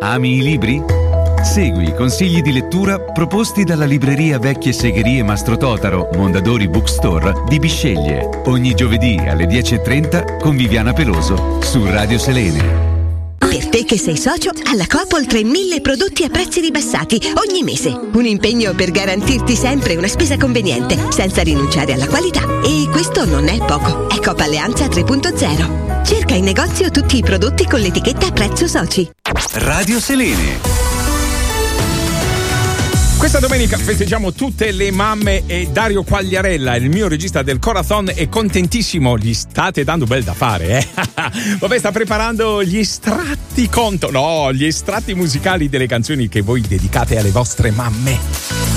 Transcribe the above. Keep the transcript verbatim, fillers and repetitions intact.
Ami i libri? Segui i consigli di lettura proposti dalla libreria Vecchie Segherie Mastro Totaro, Mondadori Bookstore di Bisceglie. Ogni giovedì alle dieci e trenta con Viviana Peloso su Radio Selene. Per te che sei socio, alla Coop oltre mille prodotti a prezzi ribassati ogni mese. Un impegno per garantirti sempre una spesa conveniente, senza rinunciare alla qualità. E questo non è poco. È Coop Alleanza tre punto zero. Cerca in negozio tutti i prodotti con l'etichetta prezzo soci. Radio Selene. Questa domenica festeggiamo tutte le mamme e Dario Quagliarella, il mio regista del Corazon, è contentissimo. Gli state dando bel da fare, eh? Vabbè, sta preparando gli estratti conto, no, gli estratti musicali delle canzoni che voi dedicate alle vostre mamme.